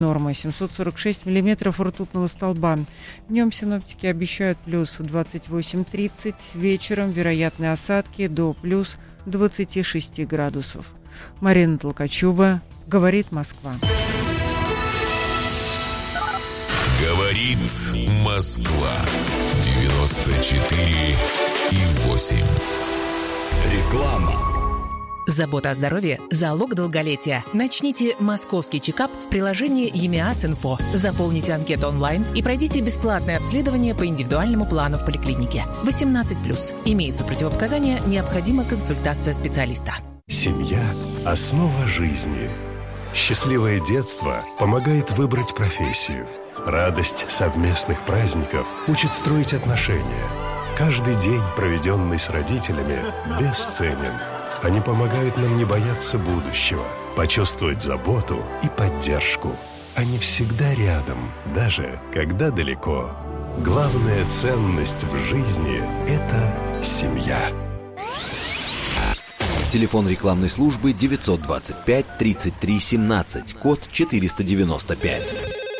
Норма 746 миллиметров ртутного столба. Днем синоптики обещают плюс 28-30, вечером вероятные осадки до плюс 26 градусов. Марина Толкачева, говорит Москва. Говорит Москва. 94,8. Реклама. Забота о здоровье – залог долголетия. Начните московский чекап в приложении ЕМИАС-Инфо. Заполните анкету онлайн и пройдите бесплатное обследование по индивидуальному плану в поликлинике. 18+. Имеются противопоказания, необходима консультация специалиста. Семья – основа жизни. Счастливое детство помогает выбрать профессию. Радость совместных праздников учит строить отношения. Каждый день, проведенный с родителями, бесценен. Они помогают нам не бояться будущего, почувствовать заботу и поддержку. Они всегда рядом, даже когда далеко. Главная ценность в жизни – это семья. Телефон рекламной службы 925 33 17, код 495.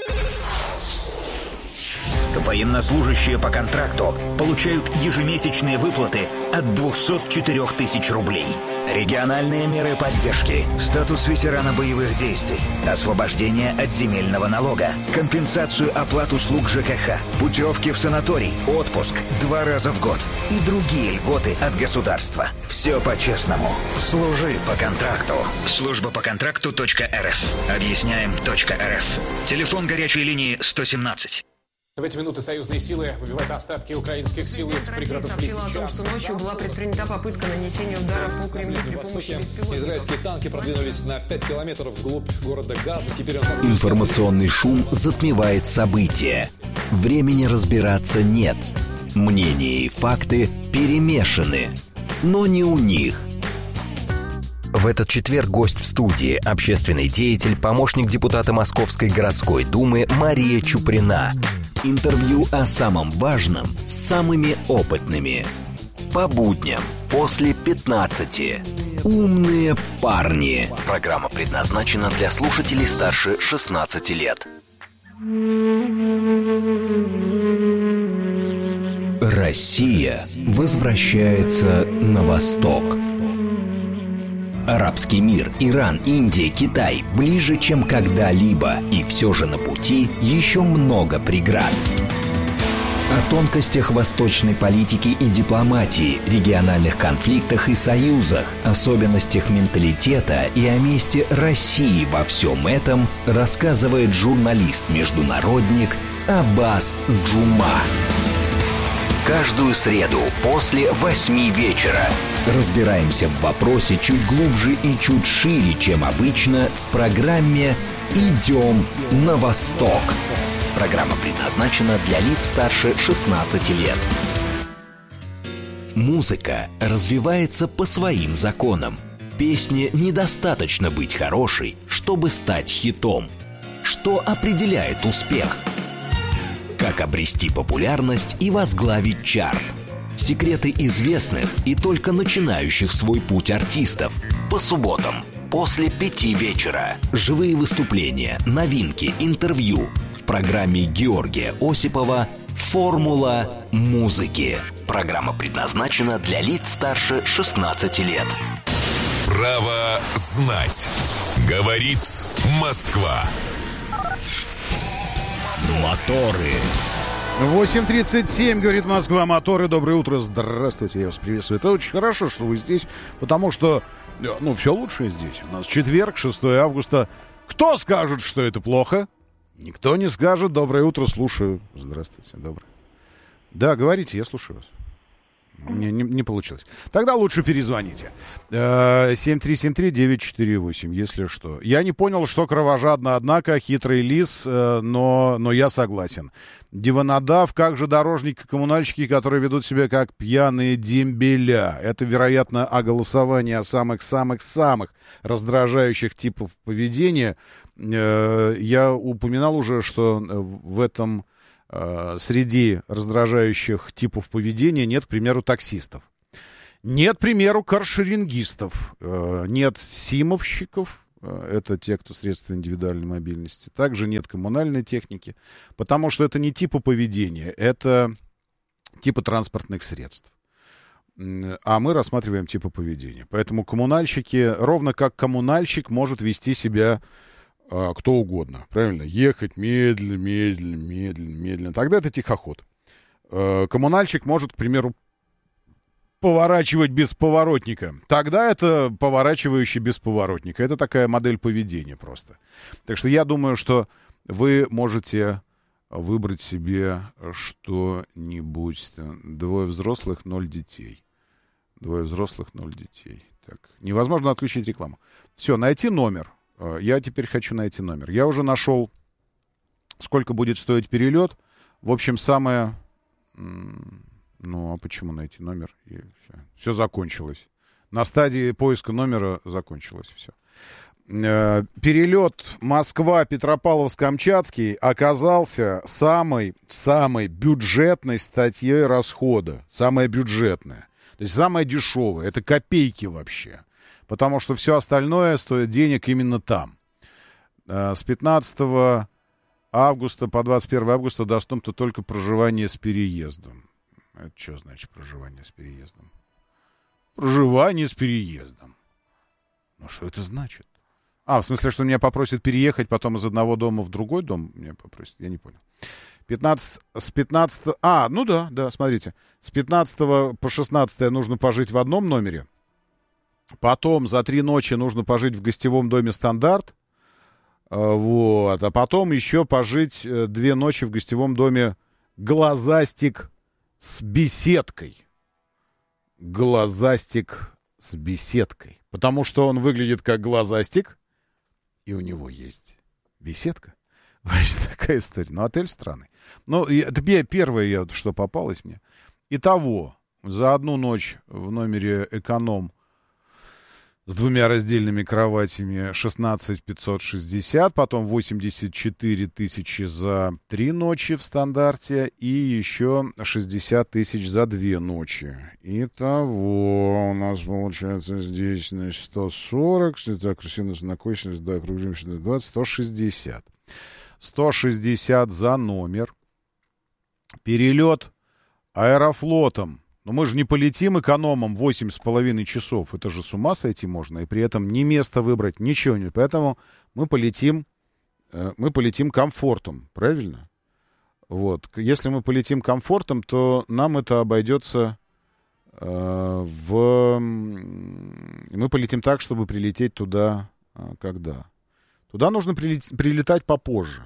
Военнослужащие по контракту получают ежемесячные выплаты от 204 тысяч рублей. Региональные меры поддержки, статус ветерана боевых действий, освобождение от земельного налога, компенсацию оплат услуг ЖКХ, путевки в санаторий, отпуск 2 раза в год и другие льготы от государства. Все по-честному. Служи по контракту. Служба по контракту.рф. Объясняем.рф. Телефон горячей линии 117. В эти минуты союзные силы выбивают остатки украинских сил из пригородов Лисичанска. Россия сообщила о том, что ночью была предпринята попытка нанесения удара по Кремлю при помощи беспилотников. Израильские танки продвинулись на 5 километров вглубь города Газа. Теперь он... Информационный шум затмевает события. Времени разбираться нет. Мнения и факты перемешаны. Но не у них. В этот четверг гость в студии – общественный деятель, помощник депутата Московской городской думы Мария Чуприна. Интервью о самом важном с самыми опытными. По будням после 15. Умные парни. Программа предназначена для слушателей старше 16 лет. Россия возвращается на восток. Арабский мир, Иран, Индия, Китай ближе, чем когда-либо. И все же на пути еще много преград. О тонкостях восточной политики и дипломатии, региональных конфликтах и союзах, особенностях менталитета и о месте России во всем этом рассказывает журналист-международник Аббас Джума. Каждую среду после 8 вечера разбираемся в вопросе чуть глубже и чуть шире, чем обычно, в программе «Идем на восток». Программа предназначена для лиц старше 16 лет. Музыка развивается по своим законам. Песне недостаточно быть хорошей, чтобы стать хитом. Что определяет успех? Как обрести популярность и возглавить чарт? Секреты известных и только начинающих свой путь артистов. По субботам после 5 вечера. Живые выступления, новинки, интервью. В программе Георгия Осипова «Формула музыки». Программа предназначена для лиц старше 16 лет. Право знать. Говорит Москва. Моторы. 8:37, говорит Москва, моторы. Доброе утро, здравствуйте, я вас приветствую. Это очень хорошо, что вы здесь, потому что, все лучшее здесь. У нас четверг, 6 августа. Кто скажет, что это плохо? Никто не скажет. Доброе утро, слушаю. Здравствуйте, доброе. Да, говорите, я слушаю вас. Не получилось. Тогда лучше перезвоните. 7373948, если что. Я не понял, что кровожадно, однако, хитрый лис, но я согласен. Диванодав, как же дорожники-коммунальщики, которые ведут себя как пьяные дембеля. Это, вероятно, о голосовании о самых-самых-самых раздражающих типов поведения. Я упоминал уже, что в этом... среди раздражающих типов поведения нет, к примеру, таксистов. Нет, к примеру, каршерингистов. Нет симовщиков. это те, кто средства индивидуальной мобильности. Также нет коммунальной техники, потому что это не типы поведения, это типы транспортных средств. А мы рассматриваем типы поведения. Поэтому коммунальщики, ровно как коммунальщик может вести себя кто угодно. Правильно? Ехать медленно, медленно, медленно, медленно. Тогда это тихоход. Коммунальщик может, к примеру, поворачивать без поворотника. Тогда это поворачивающий без поворотника. Это такая модель поведения просто. Так что я думаю, что вы можете выбрать себе что-нибудь. 2 взрослых, 0 детей. 2 взрослых, 0 детей. Так. Невозможно отключить рекламу. Все, найти номер. Я теперь хочу найти номер. Я уже нашел, сколько будет стоить перелет. В общем, самое... Ну, а почему найти номер? И все закончилось. На стадии поиска номера закончилось все. Перелет Москва-Петропавловск-Камчатский оказался самой бюджетной статьей расхода. Самая бюджетная. То есть самая дешевая. Это копейки вообще. Потому что все остальное стоит денег именно там. С 15 августа по 21 августа доступно только проживание с переездом. Это что значит проживание с переездом? Проживание с переездом. Ну, что это значит? В смысле, что меня попросят переехать потом из одного дома в другой дом? Меня попросят, я не понял. С 15... ну да, смотрите. С 15 по 16 нужно пожить в одном номере. Потом за 3 ночи нужно пожить в гостевом доме «Стандарт». Вот. А потом еще пожить 2 ночи в гостевом доме «Глазастик» с беседкой. Глазастик с беседкой. Потому что он выглядит как глазастик, и у него есть беседка. Вообще такая история. Ну, отель странный. Ну, это первое, что попалось мне. Итого, за 1 ночь в номере «Эконом» с 2 раздельными кроватями 16 560, потом 84 тысячи за 3 ночи в «Стандарте» и еще 60 тысяч за 2 ночи. Итого у нас получается здесь, значит, 140, так, наконечность, да, округлимся до 20, 160. 160 за номер. Перелет аэрофлотом. Но мы же не полетим экономом 8,5 часов. Это же с ума сойти можно. И при этом ни место выбрать, ничего нет. Поэтому мы полетим комфортом. Правильно? Вот. Если мы полетим комфортом, то нам это обойдется мы полетим так, чтобы прилететь туда когда? Туда нужно прилетать попозже.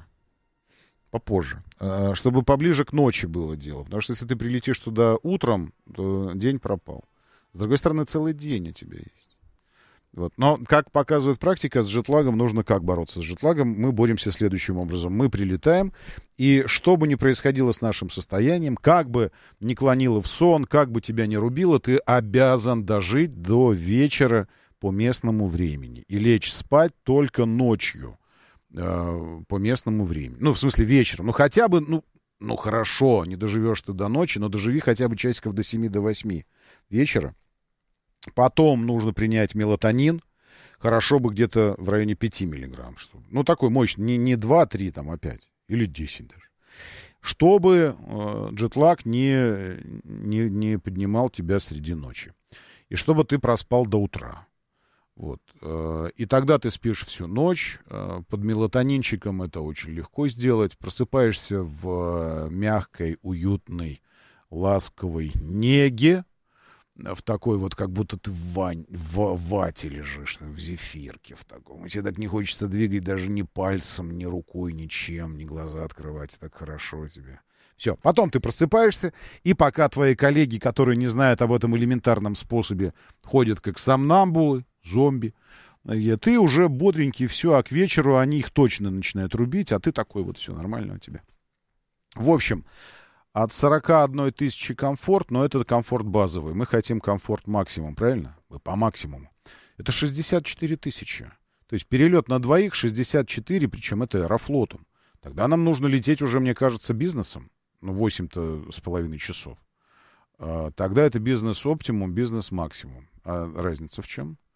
Чтобы поближе к ночи было дело. Потому что если ты прилетишь туда утром, то день пропал. С другой стороны, целый день у тебя есть. Вот. Но, как показывает практика, с джетлагом нужно как бороться? С джетлагом мы боремся следующим образом. Мы прилетаем, и что бы ни происходило с нашим состоянием, как бы ни клонило в сон, как бы тебя ни рубило, ты обязан дожить до вечера по местному времени и лечь спать только ночью. По местному времени. Ну, в смысле, вечером. Ну, хотя бы, ну, хорошо, не доживешь ты до ночи, но доживи хотя бы часиков до 7, до 8 вечера. Потом нужно принять мелатонин. Хорошо бы где-то в районе 5 миллиграмм. Чтобы, ну, такой мощный, не 2-3, там, а 5. Или 10 даже. Чтобы джетлаг не поднимал тебя среди ночи. И чтобы ты проспал до утра. Вот. И тогда ты спишь всю ночь. Под мелатонинчиком это очень легко сделать. Просыпаешься в мягкой, уютной, ласковой неге. В такой вот, как будто ты в вате лежишь, в зефирке в таком. И тебе так не хочется двигать даже ни пальцем, ни рукой, ничем, ни глаза открывать. Так хорошо тебе. Все. Потом ты просыпаешься, и пока твои коллеги, которые не знают об этом элементарном способе, ходят как сомнамбулы, зомби, ты уже бодренький, все, а к вечеру они их точно начинают рубить, а ты такой вот, все нормально у тебя. В общем, от 41 тысячи комфорт, но это комфорт базовый. Мы хотим комфорт максимум, правильно? Мы по максимуму. Это 64 тысячи. То есть перелет на двоих 64, причем это аэрофлотом. Тогда нам нужно лететь уже, мне кажется, бизнесом. 8,5 часов. Тогда это бизнес-оптимум, бизнес-максимум. А разница в чем?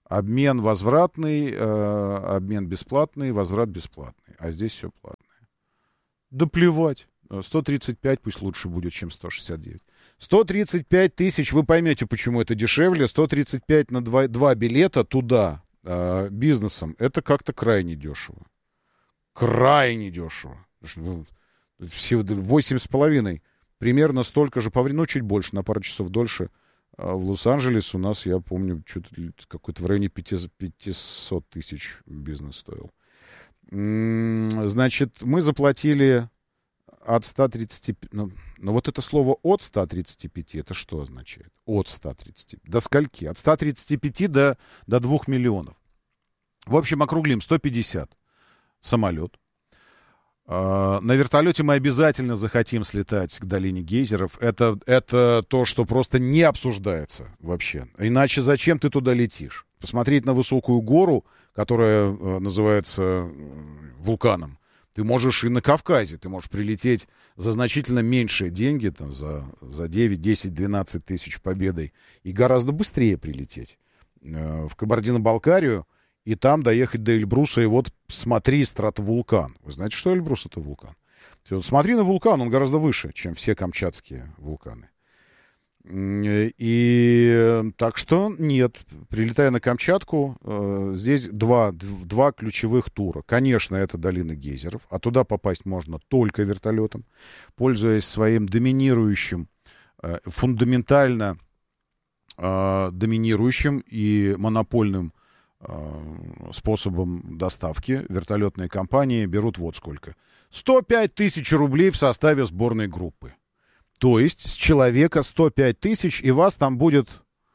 Обмен возвратный, обмен бесплатный, возврат бесплатный. А здесь все платное. Да плевать. 135 пусть лучше будет, чем 169. 135 тысяч, вы поймете, почему это дешевле. 135 на 2 билета туда бизнесом. Это как-то крайне дешево. Крайне дешево. Всего 8,5. Примерно столько же по времени, ну, чуть больше, на пару часов дольше. В Лос-Анджелес у нас, я помню, что-то какой-то в районе 500 тысяч бизнес стоил. Значит, мы заплатили от 135... Ну, вот это слово «от 135», это что означает? От 135. До скольки? От 135 до 2 миллионов. В общем, округлим, 150. Самолет. На вертолете мы обязательно захотим слетать к долине гейзеров. Это то, что просто не обсуждается вообще. Иначе зачем ты туда летишь? Посмотреть на высокую гору, которая называется вулканом. Ты можешь и на Кавказе. Ты можешь прилететь за значительно меньшие деньги, там, за 9, 10, 12 тысяч победой. И гораздо быстрее прилететь в Кабардино-Балкарию. И там доехать до Эльбруса, и вот смотри, стратовулкан. Вы знаете, что Эльбрус — это вулкан? Смотри на вулкан, он гораздо выше, чем все камчатские вулканы. И так что нет, прилетая на Камчатку, здесь два ключевых тура. Конечно, это долина гейзеров, а туда попасть можно только вертолетом, пользуясь своим доминирующим, фундаментально доминирующим и монопольным способом доставки. Вертолетные компании берут вот сколько. 105 тысяч рублей в составе сборной группы. То есть с человека 105 тысяч, и вас там будет,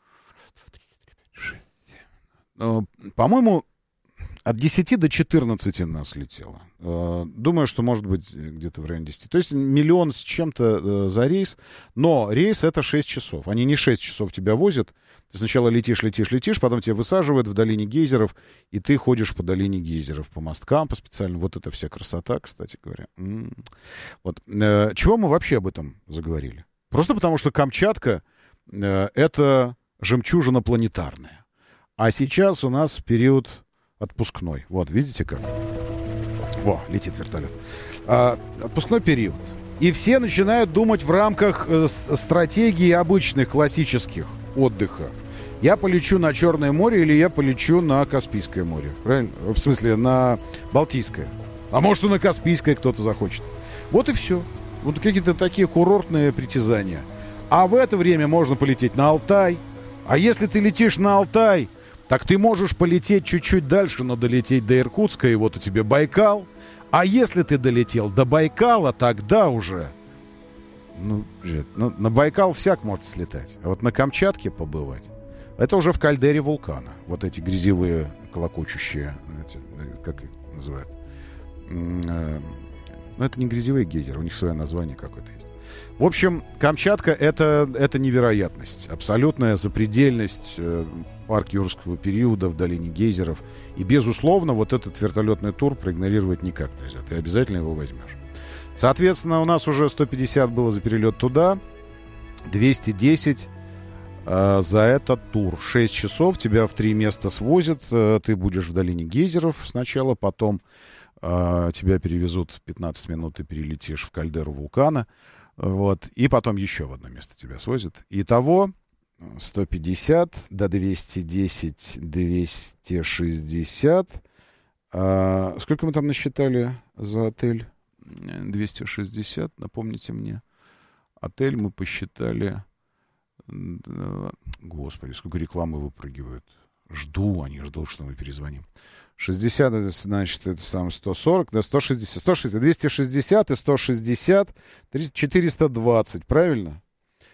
по-моему, от 10 до 14 нас летело. Думаю, что может быть где-то в районе 10. То есть 1 миллион с чем-то за рейс. Но рейс — это 6 часов. Они не 6 часов тебя возят. Ты сначала летишь, потом тебя высаживают в долине гейзеров, и ты ходишь по долине гейзеров, по мосткам, по специальным. Вот это вся красота, кстати говоря. Вот. Чего мы вообще об этом заговорили? Просто потому, что Камчатка — это жемчужина планетарная. А сейчас у нас период отпускной. Вот, видите как? Во, летит вертолет. Отпускной период. И все начинают думать в рамках стратегии обычных, классических отдыха. Я полечу на Черное море или я полечу на Каспийское море. Правильно? В смысле, на Балтийское. А может, и на Каспийское кто-то захочет. Вот и все. Вот какие-то такие курортные притязания. А в это время можно полететь на Алтай. А если ты летишь на Алтай, так ты можешь полететь чуть-чуть дальше, но долететь до Иркутска, и вот у тебя Байкал. А если ты долетел до Байкала, тогда уже... на Байкал всяк может слетать. А вот на Камчатке побывать, это уже в кальдере вулкана. Вот эти грязевые, колокочущие, как их называют? Это не грязевые гейзеры, у них свое название какое-то есть. В общем, Камчатка — это невероятность. Абсолютная запредельность, парк юрского периода в долине гейзеров. И, безусловно, вот этот вертолетный тур проигнорировать никак нельзя. Ты обязательно его возьмешь. Соответственно, у нас уже 150 было за перелет туда, 210 за этот тур. 6 часов тебя в 3 места свозят. Ты будешь в долине гейзеров сначала, потом тебя перевезут 15 минут, ты перелетишь в кальдеру вулкана. Вот, и потом еще в одно место тебя свозят. Итого 150 до 210, 260. Сколько мы там насчитали за отель? 260, напомните мне. Отель мы посчитали... Господи, сколько рекламы выпрыгивают. Они ждут, что мы перезвоним. 60, это значит, это сам 140, да, 160, 260 и 160, 420, правильно?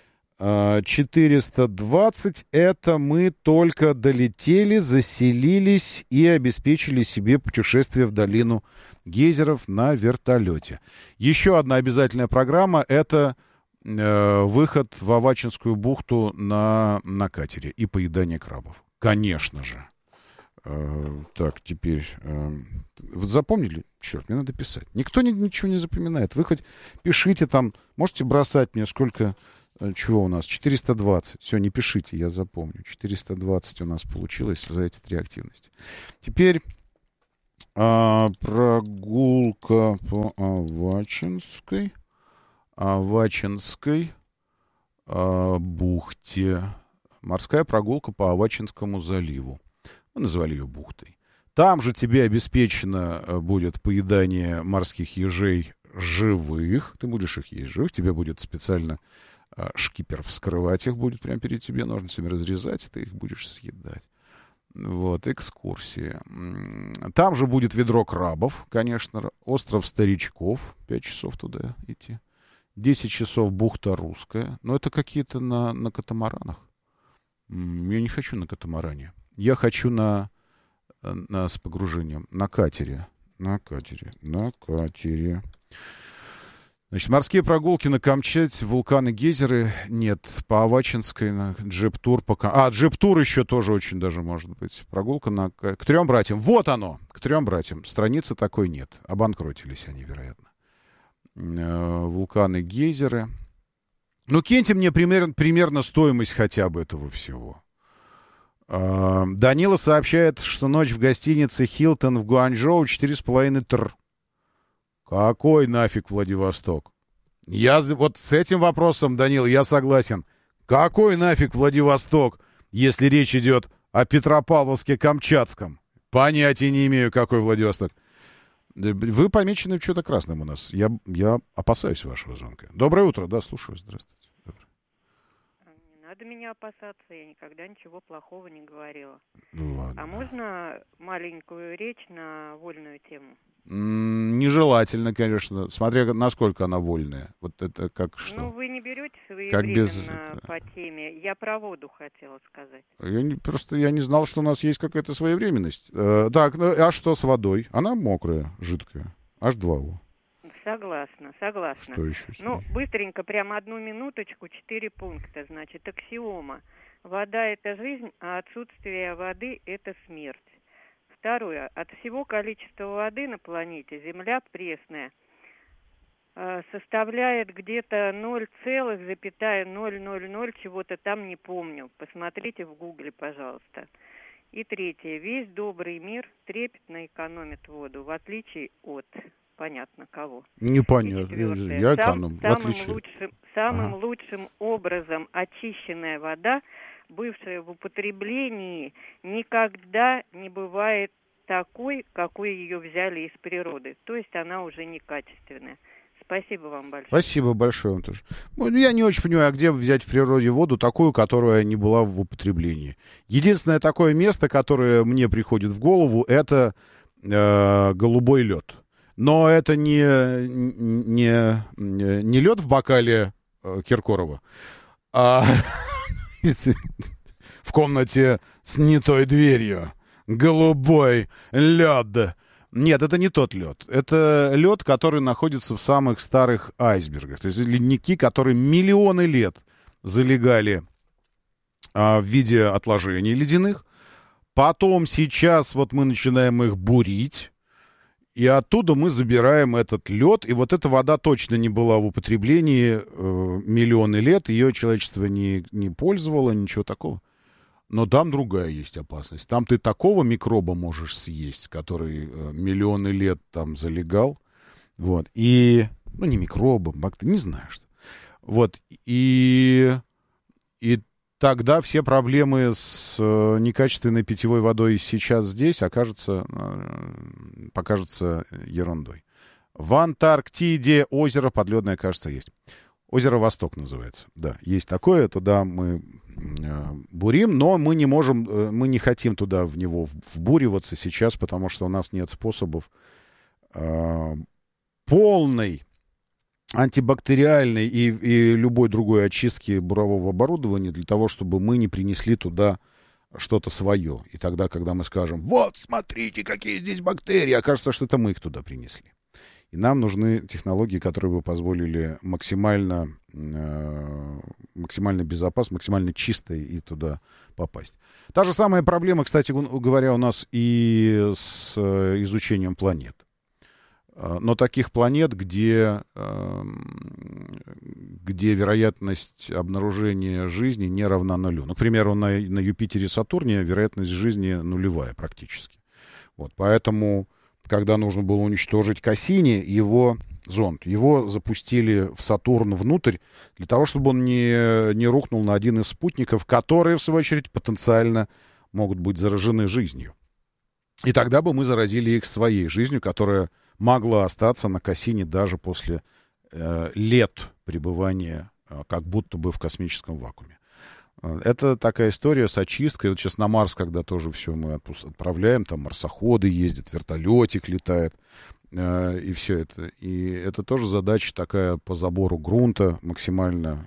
420 это мы только долетели, заселились и обеспечили себе путешествие в долину гейзеров на вертолете. Еще одна обязательная программа — это выход в Авачинскую бухту на катере и поедание крабов. Конечно же. Так, теперь... Вы запомнили? Черт, мне надо писать. Никто ничего не запоминает. Вы хоть пишите там, можете бросать мне, сколько Чего у нас? 420. Все, не пишите, я запомню. 420 у нас получилось за эти 3 активности. Теперь прогулка по Авачинской бухте. Морская прогулка по Авачинскому заливу. Мы назвали ее бухтой. Там же тебе обеспечено будет поедание морских ежей живых. Ты будешь их есть живых. Тебе будет специально шкипер вскрывать их будет прямо перед тебе. Ножницами разрезать, и ты их будешь съедать. Вот, экскурсии. Там же будет ведро крабов, конечно. Остров Старичков. 5 часов туда идти. 10 часов бухта Русская. Но это какие-то на катамаранах. Я не хочу на катамаране. Я хочу с погружением. На катере. Значит, морские прогулки на Камчатке, вулканы, гейзеры. Нет, по Авачинской, джип-тур. Джип-тур еще тоже очень даже может быть. Прогулка к 3 братьям. Вот оно, к 3 братьям. Страницы такой нет. Обанкротились они, вероятно. Вулканы, гейзеры. Ну, киньте мне примерно стоимость хотя бы этого всего. Данила сообщает, что ночь в гостинице «Хилтон» в Гуанчжоу 4,5 тр. Какой нафиг Владивосток? Вот с этим вопросом, Данил, я согласен. Какой нафиг Владивосток, если речь идет о Петропавловске-Камчатском? Понятия не имею, какой Владивосток. Вы помечены что-то красным у нас. Я опасаюсь вашего звонка. Доброе утро, да, слушаю. Здравствуйте. Не надо меня опасаться, я никогда ничего плохого не говорила. Ладно. А можно маленькую речь на вольную тему? Нежелательно, конечно, смотря насколько она вольная. Вот это как что? Ну, вы не берете своевременно по теме. Я про воду хотела сказать. Я не знал, что у нас есть какая-то своевременность. Так, а что с водой? Она мокрая, жидкая. H2O. Согласна. Что еще? Ну, быстренько, прямо 1 минуточку, 4 пункта. Значит, аксиома. Вода — это жизнь, а отсутствие воды — это смерть. Второе. От всего количества воды на планете Земля пресная составляет где-то 0,000 чего-то там, не помню. Посмотрите в Гугле, пожалуйста. И третье. Весь добрый мир трепетно экономит воду, в отличие от понятно кого. Непонятно. Я эконом. Самым лучшим образом очищенная вода, бывшая в употреблении, никогда не бывает такой, какой ее взяли из природы. То есть она уже некачественная. Спасибо вам большое. Спасибо большое вам тоже. Ну, я не очень понимаю, где взять в природе воду такую, которая не была в употреблении. Единственное такое место, которое мне приходит в голову, это голубой лед. Но это не лед в бокале Киркорова, а в комнате с не той дверью. Голубой лед. Нет, это не тот лед. Это лед, который находится в самых старых айсбергах. То есть ледники, которые миллионы лет залегали в виде отложений ледяных. Потом сейчас вот мы начинаем их бурить. И оттуда мы забираем этот лед. И вот эта вода точно не была в употреблении миллионы лет. Ее человечество не пользовало, ничего такого. Но там другая есть опасность. Там ты такого микроба можешь съесть, который миллионы лет там залегал. Вот. И, ну, не микроба, бактерии, не знаю что. Вот. И тогда все проблемы с некачественной питьевой водой сейчас здесь покажутся ерундой. В Антарктиде озеро подледное, кажется, есть. Озеро Восток называется. Да, есть такое. Туда мы бурим, но мы не хотим туда в него вбуриваться сейчас, потому что у нас нет способов полной антибактериальной и любой другой очистки бурового оборудования для того, чтобы мы не принесли туда что-то свое. И тогда, когда мы скажем, вот, смотрите, какие здесь бактерии, окажется, что это мы их туда принесли. И нам нужны технологии, которые бы позволили максимально безопасно, максимально чисто и туда попасть. Та же самая проблема, кстати говоря, у нас и с изучением планет. Но таких планет, где где вероятность обнаружения жизни не равна нулю. Ну, к примеру, на Юпитере и Сатурне вероятность жизни нулевая практически. Вот, поэтому, когда нужно было уничтожить Кассини, его запустили в Сатурн внутрь, для того, чтобы он не рухнул на один из спутников, которые, в свою очередь, потенциально могут быть заражены жизнью. И тогда бы мы заразили их своей жизнью, которая могла остаться на Кассини даже после лет пребывания как будто бы в космическом вакууме. Это такая история с очисткой. Вот сейчас на Марс, когда тоже все мы отправляем, там марсоходы ездят, вертолетик летает, и все это. И это тоже задача такая по забору грунта максимально.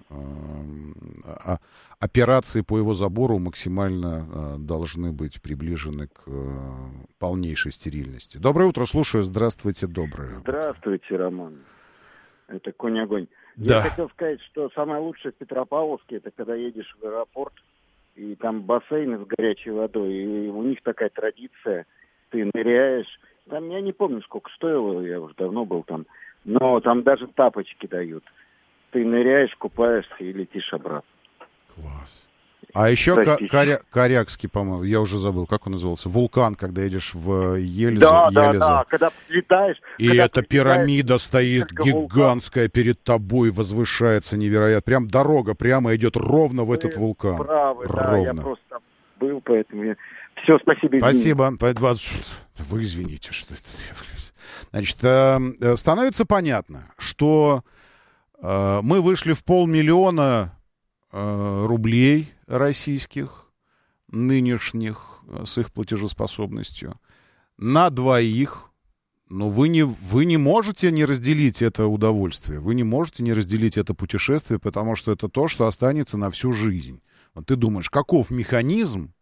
Операции по его забору максимально должны быть приближены к полнейшей стерильности. Доброе утро, слушаю. Здравствуйте, доброе. Здравствуйте, Роман. Это конь-огонь. Да. Я хотел сказать, что самое лучшее в Петропавловске, это когда едешь в аэропорт, и там бассейны с горячей водой, и у них такая традиция, ты ныряешь. Там, я не помню, сколько стоило, я уже давно был там, но там даже тапочки дают. Ты ныряешь, купаешься и летишь обратно. Класс. А еще Корякский, по-моему, я уже забыл, как он назывался, вулкан, когда едешь в Елезу. Да, когда летаешь. И эта пирамида стоит гигантская перед тобой, возвышается невероятно. Прям дорога прямо идет ровно в этот вулкан. Правы, ровно. Да, я просто там был, поэтому все, спасибо. Спасибо. Вы извините, что это. Значит, становится понятно, что мы вышли в 500 000 рублей российских, нынешних, с их платежеспособностью, на двоих. Но вы не можете не разделить это удовольствие, вы не можете не разделить это путешествие, потому что это то, что останется на всю жизнь. Вот ты думаешь, каков механизм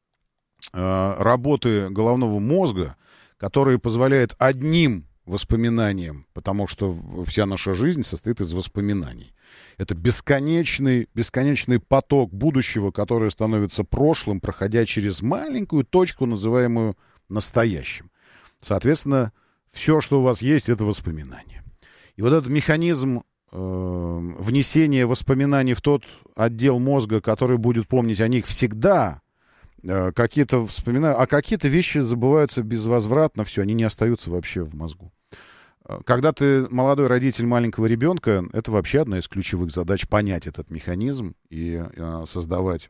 работы головного мозга, который позволяет одним воспоминаниям, потому что вся наша жизнь состоит из воспоминаний. Это бесконечный поток будущего, который становится прошлым, проходя через маленькую точку, называемую настоящим. Соответственно, все, что у вас есть, это воспоминания. И вот этот механизм внесения воспоминаний в тот отдел мозга, который будет помнить о них всегда, какие-то вспоминаю, а какие-то вещи забываются безвозвратно, все, они не остаются вообще в мозгу. Когда ты молодой родитель маленького ребенка, это вообще одна из ключевых задач — понять этот механизм и создавать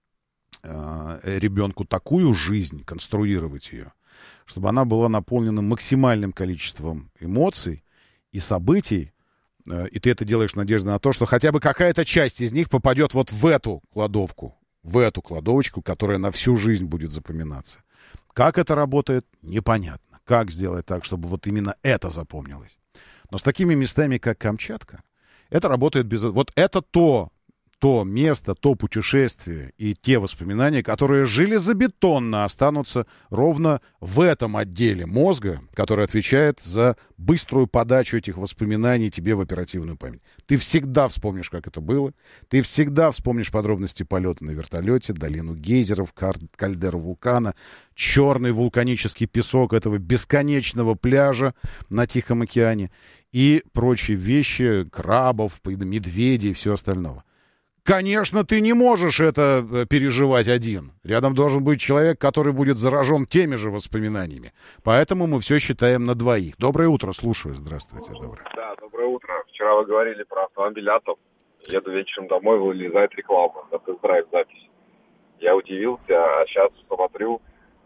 ребенку такую жизнь, конструировать ее, чтобы она была наполнена максимальным количеством эмоций и событий, и ты это делаешь в надежде на то, что хотя бы какая-то часть из них попадет вот в эту кладовку, в эту кладовочку, которая на всю жизнь будет запоминаться. Как это работает, непонятно. Как сделать так, чтобы вот именно это запомнилось. Но с такими местами, как Камчатка, это работает без... Вот это то место, то путешествие и те воспоминания, которые железобетонно останутся ровно в этом отделе мозга, который отвечает за быструю подачу этих воспоминаний тебе в оперативную память. Ты всегда вспомнишь, как это было. Ты всегда вспомнишь подробности полета на вертолете, долину гейзеров, кальдеру вулкана, черный вулканический песок этого бесконечного пляжа на Тихом океане и прочие вещи, крабов, медведей и все остальное. Конечно, ты не можешь это переживать один. Рядом должен быть человек, который будет заражен теми же воспоминаниями. Поэтому мы все считаем на двоих. Доброе утро, слушаю. Здравствуйте, доброе. Да, доброе утро. Вчера вы говорили про автомобиль «Атом». Еду вечером домой, вылезает реклама на тест-драйв запись. Я удивился, а сейчас смотрю,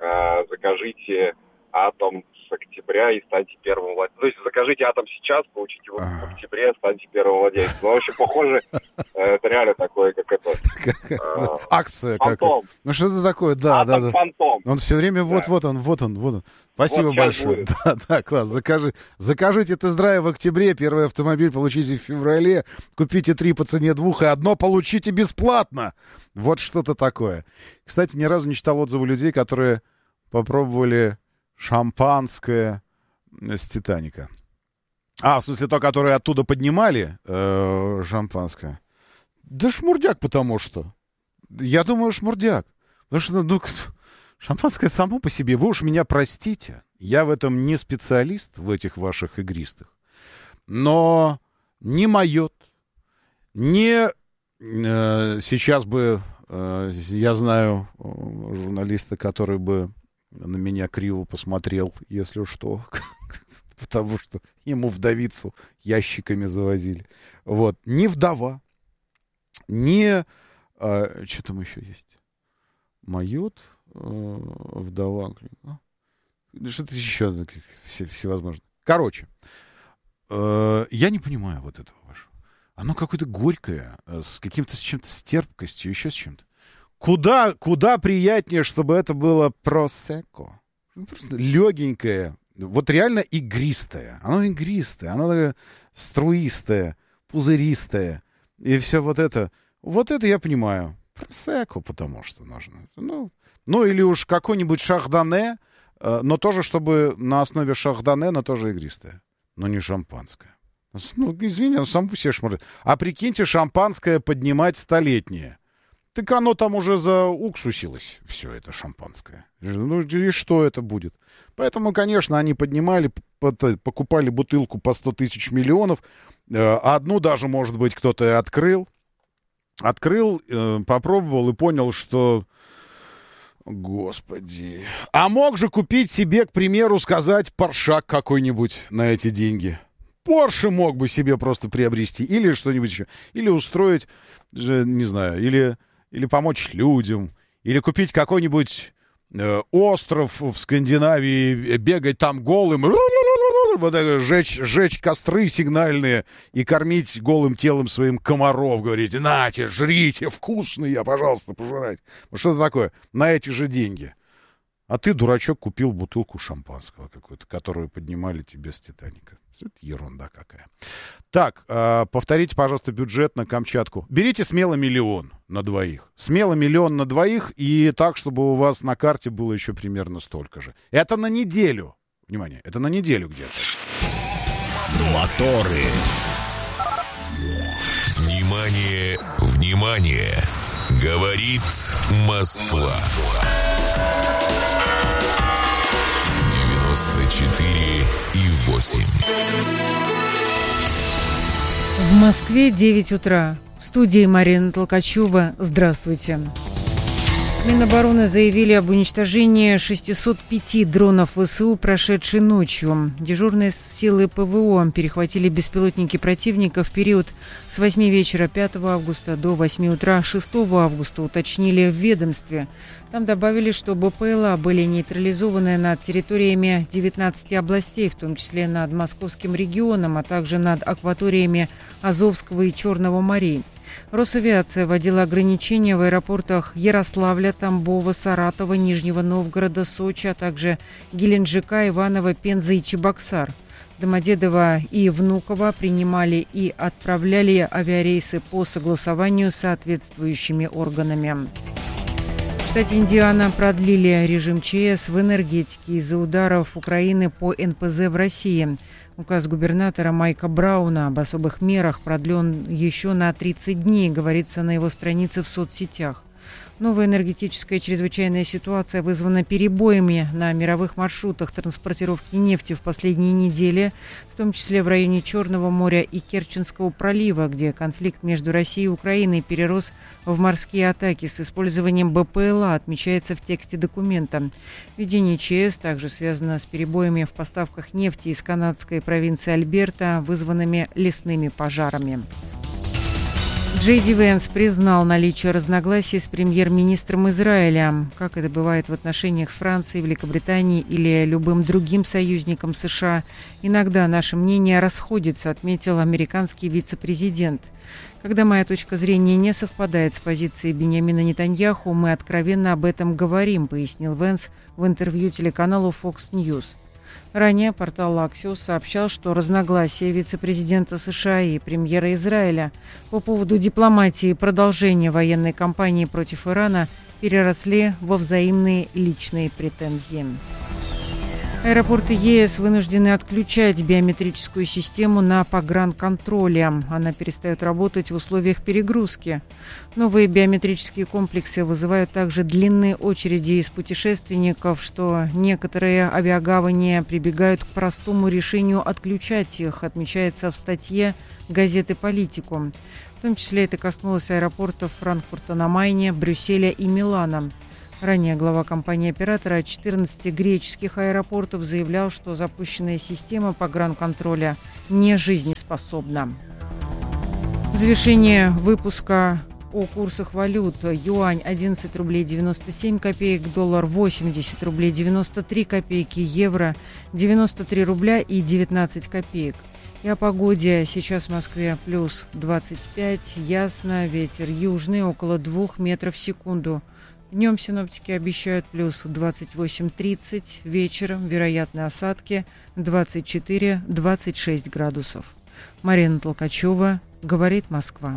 закажите «Атом» с октября и станьте первым владельцем. То есть закажите «Атом» сейчас, получите его в октябре, станьте первым владельцем. Ну, в общем, похоже, это реально такое, как это... Акция. Фантом. Ну, что-то такое, да. Фантом. Он все время вот он. Спасибо большое. Да, класс. Закажите тест-драйв в октябре, первый автомобиль получите в феврале, купите 3 по цене 2, и 1 получите бесплатно. Вот что-то такое. Кстати, ни разу не читал отзывы людей, которые попробовали шампанское с «Титаника». В смысле, то, которое оттуда поднимали, шампанское. Да шмурдяк, потому что. Я думаю, шмурдяк. Потому что, шампанское само по себе, вы уж меня простите. Я в этом не специалист, в этих ваших игристых. Но не майот, Сейчас бы, я знаю журналиста, который бы на меня криво посмотрел, если что, потому что ему вдовицу ящиками завозили. Вот. Не вдова, не... что там еще есть? Майот, вдова, что-то еще всевозможное. Короче, я не понимаю вот этого вашего. Оно какое-то горькое, с чем-то с терпкостью, еще с чем-то. Куда приятнее, чтобы это было просекко. Просто легенькое, вот реально игристое. Оно игристое, оно такое струистое, пузыристое. И все вот это. Вот это я понимаю. Просекко, потому что нужно. Ну, или уж какой-нибудь шардоне, но тоже, чтобы на основе шардоне, но тоже игристое. Но не шампанское. Ну, извини, он сам по себе шмырает. А прикиньте, шампанское поднимать столетнее. Так оно там уже зауксусилось, все это шампанское. Ну, и что это будет? Поэтому, конечно, они поднимали, покупали бутылку по 100 тысяч миллионов. Одну даже, может быть, кто-то и открыл. Попробовал и понял, что... Господи. А мог же купить себе, к примеру, сказать, Поршак какой-нибудь на эти деньги. Порше мог бы себе просто приобрести. Или что-нибудь еще. Или устроить, не знаю, или помочь людям. Или купить какой-нибудь остров в Скандинавии, бегать там голым, вот это, жечь костры сигнальные и кормить голым телом своим комаров. Говорите, нате, жрите, вкусные, пожалуйста, пожрать. Вот что-то такое. На эти же деньги. А ты, дурачок, купил бутылку шампанского какой-то, которую поднимали тебе с «Титаника». Это ерунда какая. Так, повторите, пожалуйста, бюджет на Камчатку. Берите смело 1 000 000 на двоих. Смело 1 000 000 на двоих, и так, чтобы у вас на карте было еще примерно столько же. Это на неделю. Внимание, это на неделю где-то. Моторы. Внимание, внимание. Говорит Москва. 94,8. В Москве 9 утра. В студии Марина Толкачева. Здравствуйте. Минобороны заявили об уничтожении 605 дронов ВСУ прошедшей ночью. Дежурные силы ПВО перехватили беспилотники противника в период с 8 вечера 5 августа до 8 утра 6 августа, уточнили в ведомстве. Там добавили, что БПЛА были нейтрализованы над территориями 19 областей, в том числе над Московским регионом, а также над акваториями Азовского и Черного морей. Росавиация вводила ограничения в аэропортах Ярославля, Тамбова, Саратова, Нижнего Новгорода, Сочи, а также Геленджика, Иваново, Пензы и Чебоксар. Домодедово и Внуково принимали и отправляли авиарейсы по согласованию с соответствующими органами. В штате Индиана продлили режим ЧС в энергетике из-за ударов Украины по НПЗ в России. Указ губернатора Майка Брауна об особых мерах продлен еще на 30 дней, говорится на его странице в соцсетях. Новая энергетическая чрезвычайная ситуация вызвана перебоями на мировых маршрутах транспортировки нефти в последние недели, в том числе в районе Черного моря и Керченского пролива, где конфликт между Россией и Украиной перерос в морские атаки с использованием БПЛА, отмечается в тексте документа. Введение ЧС также связано с перебоями в поставках нефти из канадской провинции Альберта, вызванными лесными пожарами. Джей Ди Венс признал наличие разногласий с премьер-министром Израиля. Как это бывает в отношениях с Францией, Великобританией или любым другим союзником США, иногда наше мнение расходится, отметил американский вице-президент. Когда моя точка зрения не совпадает с позицией Биньямина Нетаньяху, мы откровенно об этом говорим, пояснил Венс в интервью телеканалу Fox News. Ранее портал Axios сообщал, что разногласия вице-президента США и премьера Израиля по поводу дипломатии и продолжения военной кампании против Ирана переросли во взаимные личные претензии. Аэропорты ЕС вынуждены отключать биометрическую систему на погранконтроле. Она перестает работать в условиях перегрузки. Новые биометрические комплексы вызывают также длинные очереди из путешественников, что некоторые авиагавани прибегают к простому решению отключать их, отмечается в статье газеты «Политику». В том числе это коснулось аэропортов Франкфурта на Майне, Брюсселя и Милана. Ранее глава компании-оператора 14 греческих аэропортов заявлял, что запущенная система погранконтроля не жизнеспособна. Завершение выпуска о курсах валют. Юань 11 рублей 97 копеек, доллар 80 рублей 93 копейки, евро 93 рубля и 19 копеек. И о погоде. Сейчас в Москве плюс 25, ясно, ветер южный около 2 метров в секунду. Днем синоптики обещают плюс 28-30, вечером вероятны осадки 24-26 градусов. Марина Толкачева, говорит Москва.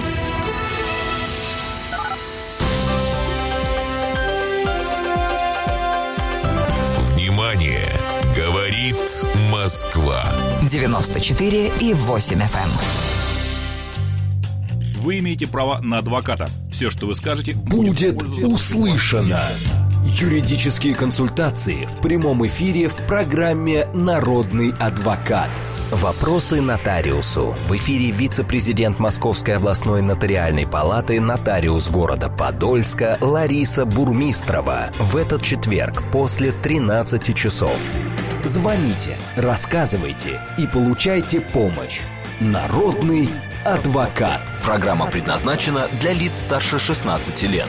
Внимание! Говорит Москва. 94,8 FM. Вы имеете право на адвоката. Все, что вы скажете, будет услышано. Юридические консультации в прямом эфире в программе «Народный адвокат». Вопросы нотариусу. В эфире вице-президент Московской областной нотариальной палаты, нотариус города Подольска Лариса Бурмистрова. В этот четверг после 13 часов. Звоните, рассказывайте и получайте помощь. «Народный адвокат». Программа предназначена для лиц старше 16 лет.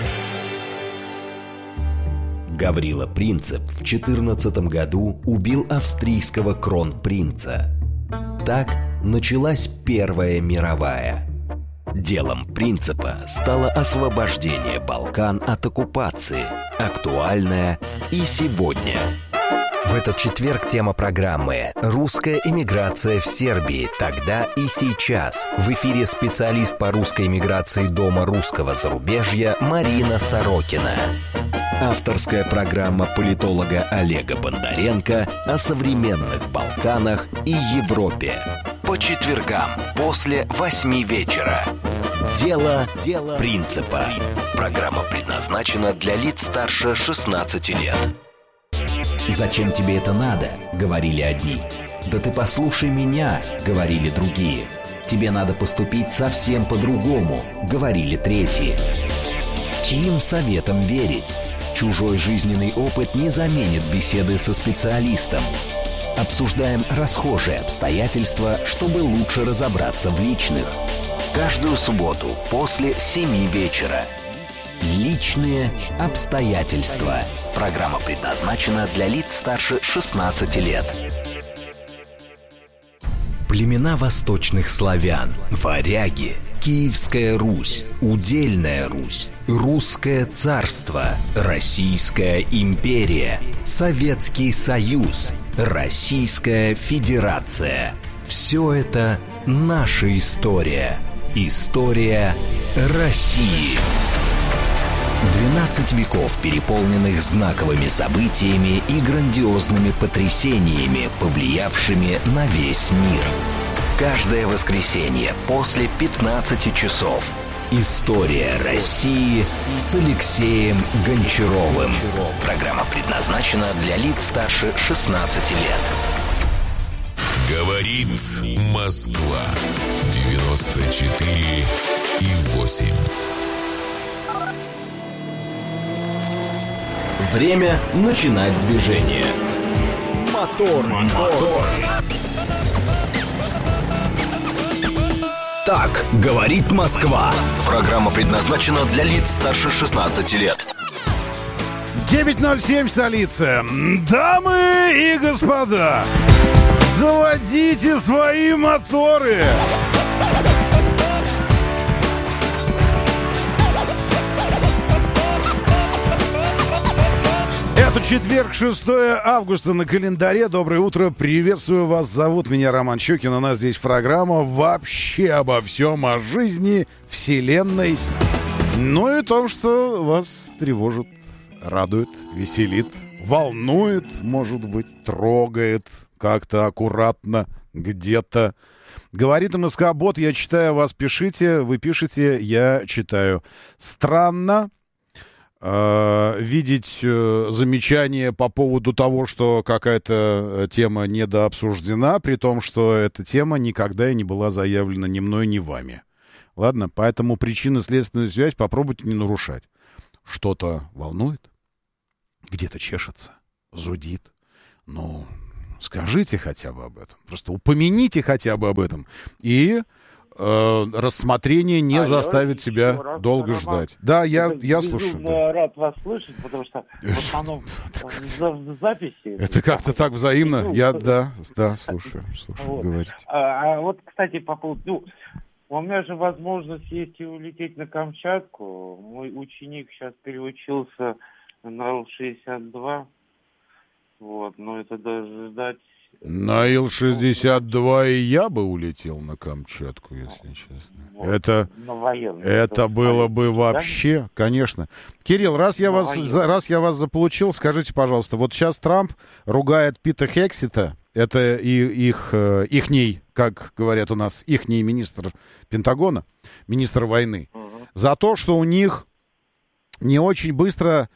Гаврила Принцип в 14 году убил австрийского кронпринца. Так началась Первая мировая. Делом Принципа стало освобождение Балкан от оккупации, актуальное и сегодня. В этот четверг тема программы «Русская эмиграция в Сербии. Тогда и сейчас». В эфире специалист по русской эмиграции Дома русского зарубежья Марина Сорокина. Авторская программа политолога Олега Бондаренко о современных Балканах и Европе. По четвергам после 8 вечера. Дело Принципа. Программа предназначена для лиц старше 16 лет. «Зачем тебе это надо?» — говорили одни. «Да ты послушай меня!» — говорили другие. «Тебе надо поступить совсем по-другому!» — говорили третьи. Чьим советам верить? Чужой жизненный опыт не заменит беседы со специалистом. Обсуждаем расхожие обстоятельства, чтобы лучше разобраться в личных. Каждую субботу после 7 вечера. Личные обстоятельства. Программа предназначена для лиц старше 16 лет. Племена восточных славян, варяги, Киевская Русь, Удельная Русь, Русское царство, Российская империя, Советский Союз, Российская Федерация. Все это наша история. История России. 12 веков, переполненных знаковыми событиями и грандиозными потрясениями, повлиявшими на весь мир. Каждое воскресенье после 15 часов. История России с Алексеем Гончаровым. Программа предназначена для лиц старше 16 лет. Говорит Москва. 94,8. Время начинать движение. Мотор. Так говорит Москва. Программа предназначена для лиц старше 16 лет. 9:07 столица. Дамы и господа, заводите свои моторы. Это четверг, 6 августа на календаре. Доброе утро, приветствую вас. Зовут меня Роман Щукин. У нас здесь программа вообще обо всем, о жизни, вселенной. Ну и том, что вас тревожит, радует, веселит, волнует, может быть, трогает как-то аккуратно где-то. Говорит МСК-бот, я читаю, вас пишите, вы пишете, я читаю. Странно видеть замечания по поводу того, что какая-то тема недообсуждена, при том, что эта тема никогда и не была заявлена ни мной, ни вами. Ладно, поэтому причинно-следственную связь попробуйте не нарушать. Что-то волнует? Где-то чешется? Зудит? Ну, скажите хотя бы об этом. Просто упомяните хотя бы об этом. И рассмотрение не заставит себя долго ждать. Да, я слушаю. Я рад вас слышать, потому что в основном в записи... Это как-то так взаимно. Я, да, слушаю, вот. Говорите. А вот, кстати, по поводу... у меня же возможность есть и улететь на Камчатку. Мой ученик сейчас переучился на Ил-62. Вот, но это даже ждать... На Ил-62 и я бы улетел на Камчатку, если честно. Вот, это было бы вообще, да? Конечно. Кирилл, раз я вас заполучил, скажите, пожалуйста, вот сейчас Трамп ругает Пита Хексета, это ихний, как говорят у нас, ихний министр Пентагона, министр войны, за то, что у них не очень быстро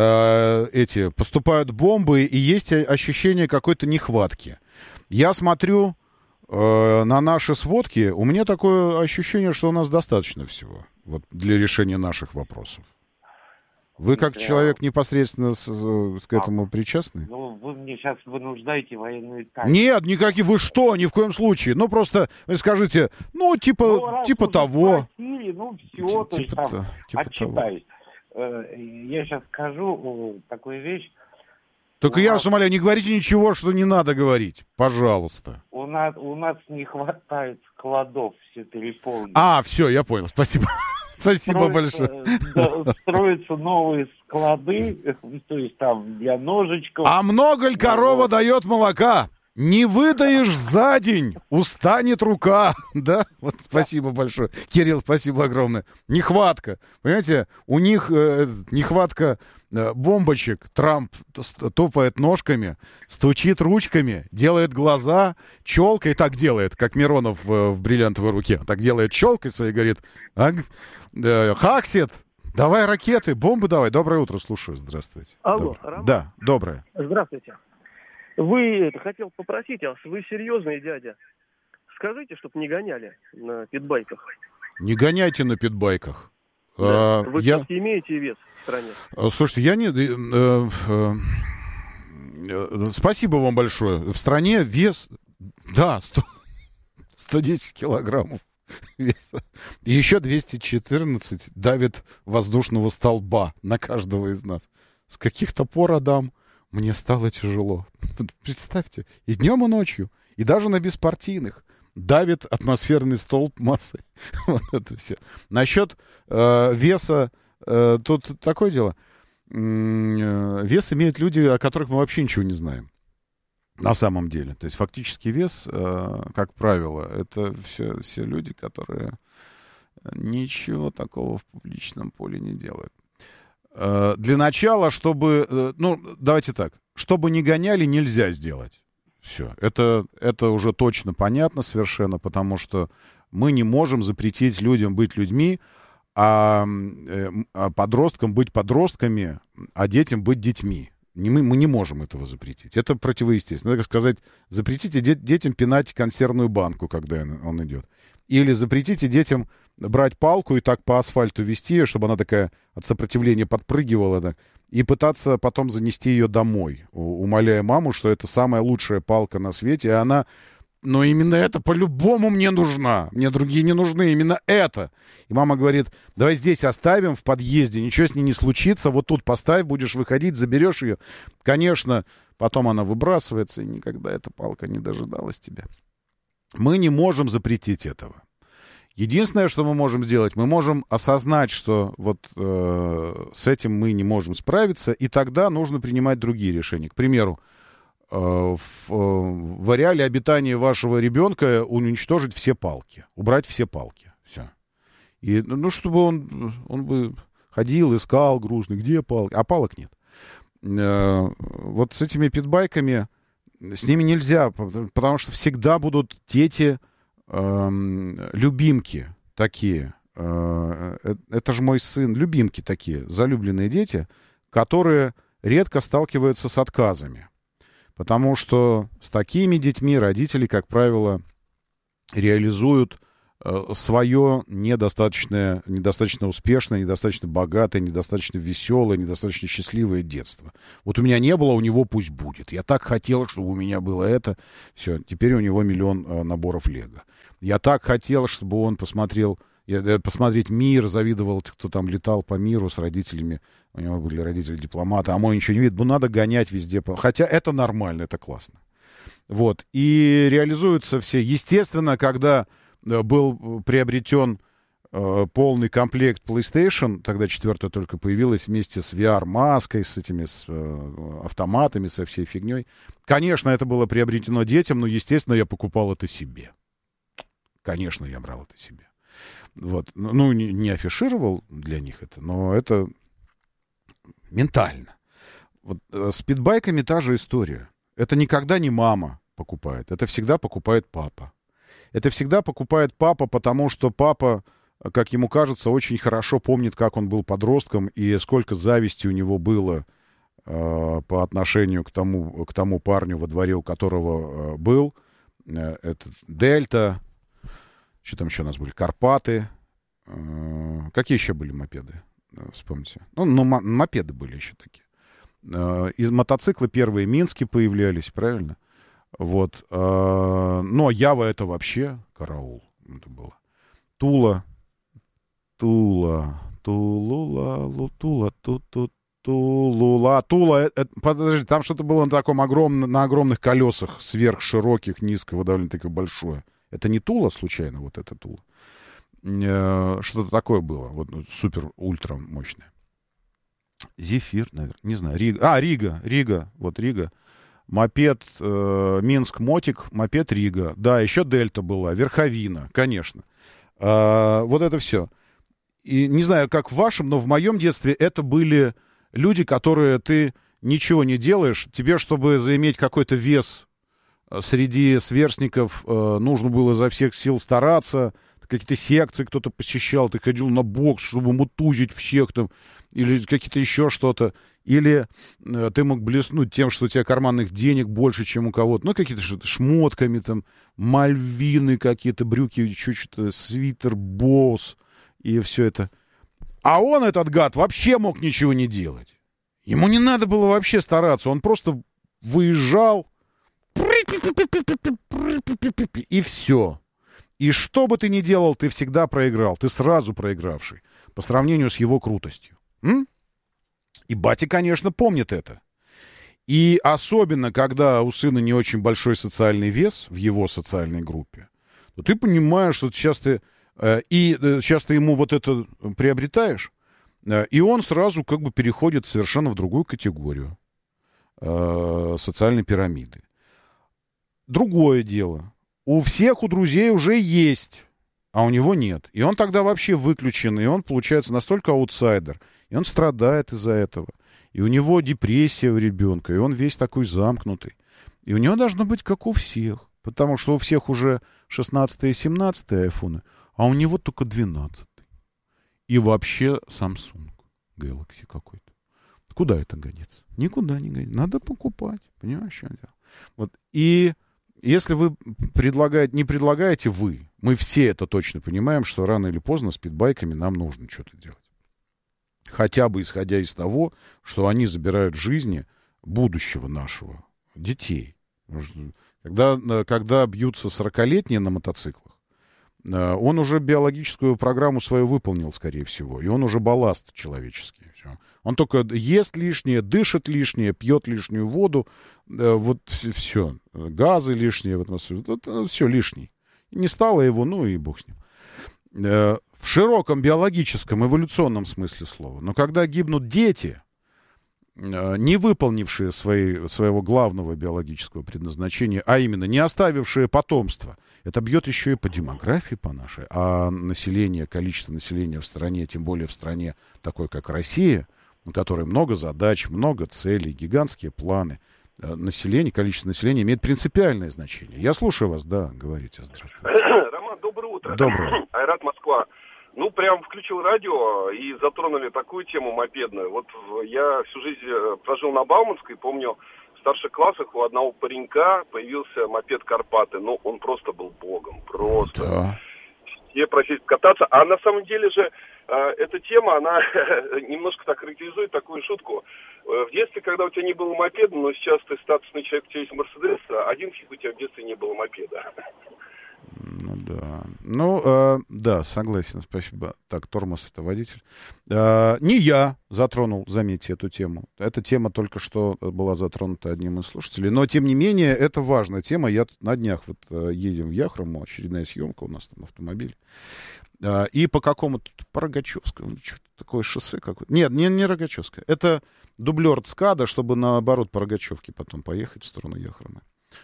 поступают бомбы, и есть ощущение какой-то нехватки. Я смотрю на наши сводки, у меня такое ощущение, что у нас достаточно всего вот, для решения наших вопросов. Вы как человек непосредственно к этому причастны? Ну, вы мне сейчас вынуждаете военную тайну. Нет, никаких, вы что, ни в коем случае. Ну, просто вы скажите, типа того. Спросили, ну, все, то есть там отчитаюсь. Я сейчас скажу такую вещь. Только я вас умоляю, не говорите ничего, что не надо говорить. Пожалуйста. У нас не хватает складов все переполнены. Все, я понял. Спасибо. Спасибо большое. Строятся новые склады, то есть там для ножичков. А много ли корова дает молока? Не выдаешь за день, устанет рука. Да? Вот спасибо большое. Кирилл, спасибо огромное. Нехватка. Понимаете, у них нехватка бомбочек. Трамп топает ножками, стучит ручками, делает глаза, челкой так делает, как Миронов в «Бриллиантовой руке». Так делает челкой своей, говорит, Хаксет, давай ракеты, бомбы давай. Доброе утро, слушаю. Здравствуйте. Алло, Роман? Да, доброе. Здравствуйте. Хотел попросить вас, вы серьезный дядя. Скажите, чтобы не гоняли на питбайках. Не гоняйте на питбайках. Да. Вы все-таки имеете вес в стране? Слушайте, я не... Спасибо вам большое. В стране вес... Да, 110 килограммов веса. И еще 214 давит воздушного столба на каждого из нас. С каких-то пор, Адам, мне стало тяжело. Представьте, и днем, и ночью, и даже на беспартийных давит атмосферный столб массы. Вот это все. Насчет веса, тут такое дело. Вес имеют люди, о которых мы вообще ничего не знаем. На самом деле. То есть фактически вес, как правило, это все люди, которые ничего такого в публичном поле не делают. Для начала, чтобы... давайте так. Чтобы не гоняли, нельзя сделать. Все. Это уже точно понятно совершенно, потому что мы не можем запретить людям быть людьми, а подросткам быть подростками, а детям быть детьми. Мы не можем этого запретить. Это противоестественно. Так сказать, запретите детям пинать консервную банку, когда он идет. Или запретите детям брать палку и так по асфальту вести, чтобы она такая от сопротивления подпрыгивала, да, и пытаться потом занести ее домой, умоляя маму, что это самая лучшая палка на свете, и она... Но именно это по-любому мне нужна. Мне другие не нужны, именно это. И мама говорит, давай здесь оставим в подъезде, ничего с ней не случится, вот тут поставь, будешь выходить, заберешь ее. Конечно, потом она выбрасывается, и никогда эта палка не дожидалась тебя. Мы не можем запретить этого. Единственное, что мы можем сделать, мы можем осознать, что вот с этим мы не можем справиться, и тогда нужно принимать другие решения. К примеру, в ареале обитания вашего ребенка уничтожить все палки, убрать все палки. Все. И, чтобы он бы ходил, искал грустный, где палки, а палок нет. вот с этими питбайками, с ними нельзя, потому что всегда будут дети любимки такие. Это же мой сын. Любимки такие, залюбленные дети, которые редко сталкиваются с отказами. Потому что с такими детьми родители, как правило, реализуют свое недостаточно успешное, недостаточно богатое, недостаточно веселое, недостаточно счастливое детство. Вот у меня не было, у него пусть будет. Я так хотел, чтобы у меня было это. Все, теперь у него 1 000 000 наборов Лего. Я так хотел, чтобы он посмотреть мир, завидовал, кто там летал по миру с родителями. У него были родители-дипломаты, а мой ничего не видит. Надо гонять везде. Хотя это нормально, это классно. Вот. И реализуются все. Естественно, когда был приобретен полный комплект PlayStation, тогда 4-я только появилась, вместе с VR-маской, с автоматами, со всей фигней. Конечно, это было приобретено детям, но, естественно, я покупал это себе. Конечно, я брал это себе. Вот. Ну, не афишировал для них это, но это ментально. Вот, с питбайками та же история. Это никогда не мама покупает, это всегда покупает папа. Это всегда покупает папа, потому что папа, как ему кажется, очень хорошо помнит, как он был подростком и сколько зависти у него было по отношению к тому парню, во дворе у которого был. Это Дельта, что там еще у нас были? Карпаты. Какие еще были мопеды? Вспомните. Ну, мопеды были еще такие. Из мотоцикла первые Мински появлялись, правильно? Вот. Но Ява — это вообще караул. Это было. Тула. Подожди, там что-то было на огромных колесах, сверхшироких, низкого, довольно таки большое. Это не Тула, случайно, вот это Тула? Что-то такое было. Вот супер-ультра мощное. Зефир, наверное, не знаю. Рига. Вот Рига. Мопед Минск Мотик, мопед Рига. Да, еще Дельта была, Верховина, конечно. Вот это все. И не знаю, как в вашем, но в моем детстве это были люди, которые ты ничего не делаешь. Тебе, чтобы заиметь какой-то вес среди сверстников, нужно было изо всех сил стараться. Какие-то секции кто-то посещал, ты ходил на бокс, чтобы мутузить всех там, или какие-то еще что-то. Или ты мог блеснуть тем, что у тебя карманных денег больше, чем у кого-то. Ну, какие-то шмотками, там, мальвины какие-то, брюки, что-то, свитер, босс, и все это. А он, этот гад, вообще мог ничего не делать. Ему не надо было вообще стараться. Он просто выезжал, и все. И что бы ты ни делал, ты всегда проиграл. Ты сразу проигравший по сравнению с его крутостью. И батя, конечно, помнит это. И особенно, когда у сына не очень большой социальный вес в его социальной группе, то ты понимаешь, что сейчас ты ему вот это приобретаешь, и он сразу как бы переходит совершенно в другую категорию социальной пирамиды. Другое дело. У всех у друзей уже есть, а у него нет. И он тогда вообще выключен, и он, получается, настолько аутсайдер. И он страдает из-за этого. И у него депрессия у ребенка, и он весь такой замкнутый. И у него должно быть как у всех. Потому что у всех уже 16 и 17 айфоны, а у него только 12. И вообще Samsung Galaxy какой-то. Куда это годится? Никуда не годится. Надо покупать. Понимаешь, что я делаю? Вот. И если вы не предлагаете вы, мы все это точно понимаем, что рано или поздно с питбайками нам нужно что-то делать. Хотя бы исходя из того, что они забирают жизни будущего нашего, детей. Когда бьются 40-летние на мотоциклах, он уже биологическую программу свою выполнил, скорее всего, и он уже балласт человеческий. Все. Он только ест лишнее, дышит лишнее, пьет лишнюю воду, вот все, газы лишние в атмосфере, все лишнее. Не стало его, ну и бог с ним. В широком биологическом, эволюционном смысле слова. Но когда гибнут дети, не выполнившие своего главного биологического предназначения, а именно не оставившие потомство, это бьет еще и по демографии по нашей. А количество населения в стране, тем более в стране такой, как Россия, на которой много задач, много целей, гигантские планы. Население, количество населения имеет принципиальное значение. Я слушаю вас, да, говорите, здравствуйте. Роман, доброе утро. Доброе. Айрат, Москва. Ну, прям включил радио и затронули такую тему мопедную. Вот я всю жизнь прожил на Бауманской, помню, в старших классах у одного паренька появился мопед «Карпаты». Ну, он просто был богом, просто. Да. Все просили кататься. А на самом деле же эта тема, она немножко так характеризует такую шутку. В детстве, когда у тебя не было мопеда, но сейчас ты статусный человек, у тебя есть Мерседес, один фиг у тебя в детстве не было мопеда. Ну да. Ну, да, согласен, спасибо. Так, тормоз — это водитель. Не я затронул, заметьте, эту тему. Эта тема только что была затронута одним из слушателей. Но, тем не менее, это важная тема. Я на днях вот едем в Яхрому, очередная съемка у нас там автомобиль. И по какому-то, по Рогачевскому, что-то такое шоссе какое-то. Нет, не Рогачевское. Это дублер ЦКАДа, чтобы наоборот по Рогачевке потом поехать в сторону Яхромы.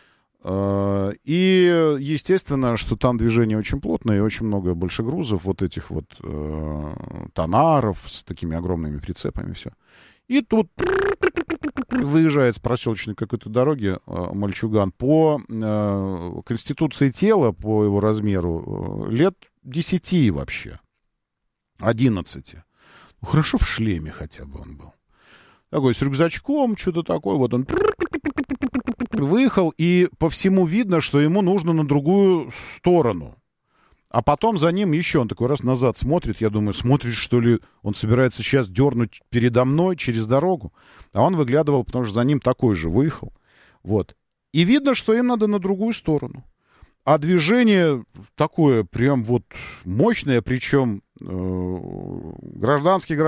И естественно, что там движение очень плотное и очень много большегрузов, вот этих вот тонаров с такими огромными прицепами, все. И тут выезжает с проселочной какой-то дороги мальчуган по конституции тела, по его размеру, лет 10 вообще, 11. Ну, хорошо в шлеме хотя бы он был. Такой с рюкзачком, что-то такое, вот он выехал, и по всему видно, что ему нужно на другую сторону. А потом за ним еще, он такой раз назад смотрит, я думаю, смотрит, что ли, он собирается сейчас дернуть передо мной через дорогу. А он выглядывал, потому что за ним такой же выехал. Вот. И видно, что им надо на другую сторону. А движение такое прям вот мощное, причем гражданский,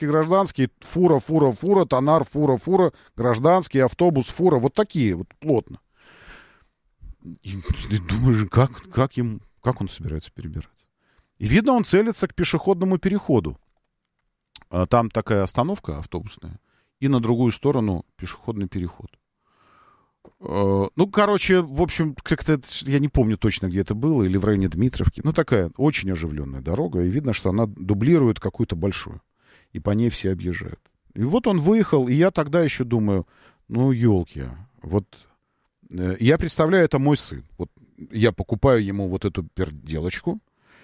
фура, тонар, фура, гражданский, автобус, фура, вот такие вот плотно. И думаешь, как он собирается перебираться? И видно, он целится к пешеходному переходу. Там такая остановка автобусная, и на другую сторону пешеходный переход. Ну, короче, в общем, как-то я не помню точно, где это было, или в районе Дмитровки. Ну, такая очень оживленная дорога, и видно, что она дублирует какую-то большую. И по ней все объезжают. И вот он выехал, и я тогда еще думаю, ну, елки, вот я представляю, это мой сын. Вот я покупаю ему вот эту перделочку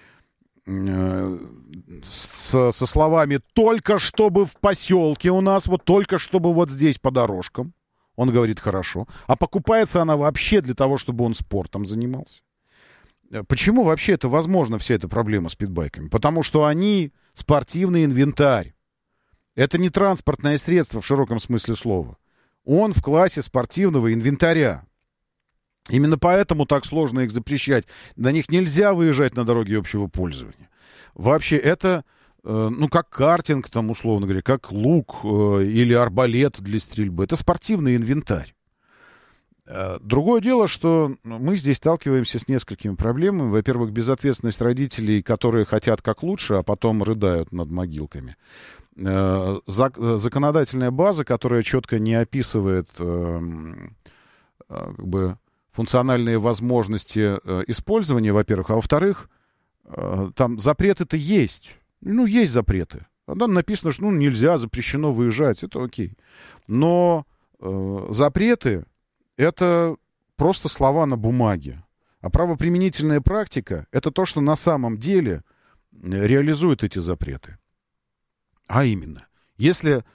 со словами «только чтобы в поселке у нас, вот только чтобы вот здесь по дорожкам». Он говорит, хорошо. А покупается она вообще для того, чтобы он спортом занимался. Почему вообще это возможно, вся эта проблема с питбайками? Потому что они спортивный инвентарь. Это не транспортное средство в широком смысле слова. Он в классе спортивного инвентаря. Именно поэтому так сложно их запрещать. На них нельзя выезжать на дороге общего пользования. Вообще это... ну, как картинг, там, условно говоря, как лук или арбалет для стрельбы. Это спортивный инвентарь. Другое дело, что мы здесь сталкиваемся с несколькими проблемами. Во-первых, безответственность родителей, которые хотят как лучше, а потом рыдают над могилками. Законодательная база, которая четко не описывает как бы функциональные возможности использования, во-первых. А во-вторых, там запреты-то есть. Ну, есть запреты. Там написано, что нельзя, запрещено выезжать. Это окей. Но запреты — это просто слова на бумаге. А правоприменительная практика — это то, что на самом деле реализует эти запреты. А именно, если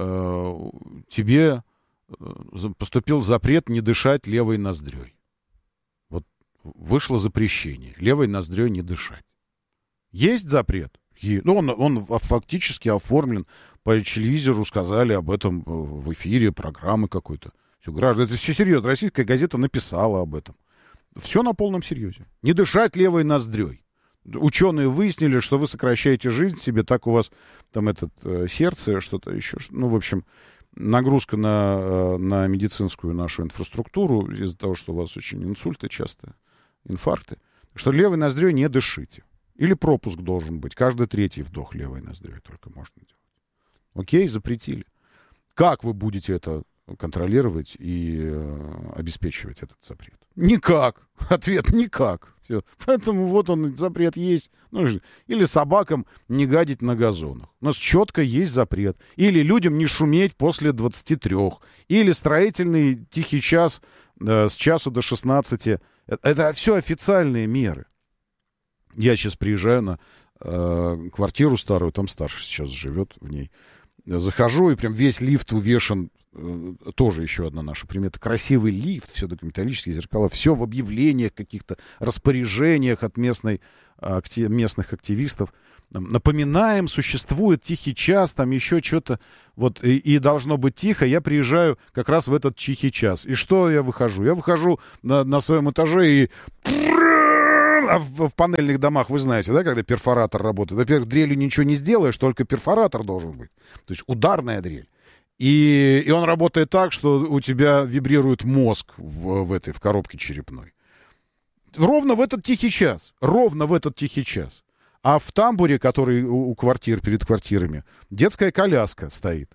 тебе поступил запрет не дышать левой ноздрёй. Вот вышло запрещение. Левой ноздрёй не дышать. Есть запрет? Ну, он фактически оформлен. По телевизору сказали об этом в эфире, программы какой-то. Все, граждане, это все серьезно. Российская газета написала об этом. Все на полном серьезе. Не дышать левой ноздрёй. Ученые выяснили, что вы сокращаете жизнь себе, так у вас там сердце, что-то еще. Ну, в общем, нагрузка на медицинскую нашу инфраструктуру из-за того, что у вас очень инсульты часто, инфаркты. Что левой ноздрёй не дышите. Или пропуск должен быть. Каждый третий вдох левой ноздрёй только можно делать. Окей, запретили. Как вы будете это контролировать и обеспечивать этот запрет? Никак. Ответ — никак. Все. Поэтому вот он, запрет есть. Ну, или собакам не гадить на газонах. У нас четко есть запрет. Или людям не шуметь после 23. Или строительный тихий час с часу до 16. Это все официальные меры. Я сейчас приезжаю на квартиру старую, там старший сейчас живет в ней. Захожу, и прям весь лифт увешан, тоже еще одна наша примета, красивый лифт, все такие металлические зеркала, все в объявлениях, каких-то распоряжениях от местных активистов. Напоминаем, существует тихий час, там еще что-то, вот, и должно быть тихо. Я приезжаю как раз в этот тихий час. И что я выхожу? Я выхожу на своем этаже и... А в панельных домах, вы знаете, да, когда перфоратор работает. Во-первых, дрелью ничего не сделаешь, только перфоратор должен быть. То есть ударная дрель. И он работает так, что у тебя вибрирует мозг в коробке черепной. Ровно в этот тихий час. Ровно в этот тихий час. А в тамбуре, который у квартир, перед квартирами, детская коляска стоит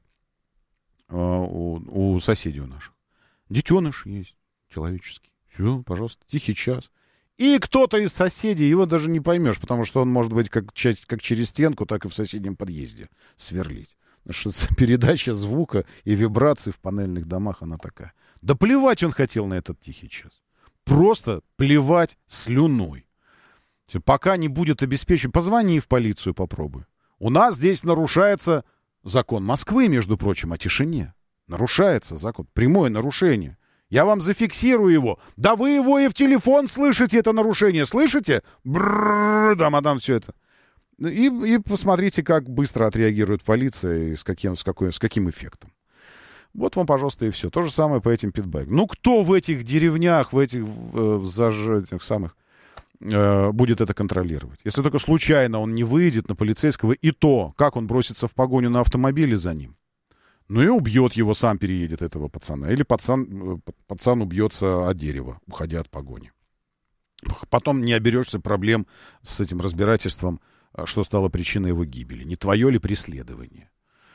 у соседей у наших. Детеныш есть человеческий. Все, пожалуйста, тихий час. И кто-то из соседей, его даже не поймешь, потому что он может быть как через стенку, так и в соседнем подъезде сверлить. Потому что передача звука и вибраций в панельных домах, она такая. Да плевать он хотел на этот тихий час. Просто плевать слюной. Пока не будет обеспечен, позвони в полицию, попробуй. У нас здесь нарушается закон Москвы, между прочим, о тишине. Нарушается закон, прямое нарушение. Я вам зафиксирую его. Да вы его и в телефон слышите, это нарушение. Слышите? Брррр, там все это. И посмотрите, как быстро отреагирует полиция и с каким эффектом. Вот вам, пожалуйста, и все. То же самое по этим питбайкам. Ну, кто в этих деревнях, в этих самых будет это контролировать? Если только случайно он не выйдет на полицейского, и то, как он бросится в погоню на автомобиле за ним. Ну и убьет его, сам переедет этого пацана. Или пацан убьется от дерева, уходя от погони. Потом не оберешься проблем с этим разбирательством, что стало причиной его гибели. Не твое ли преследование?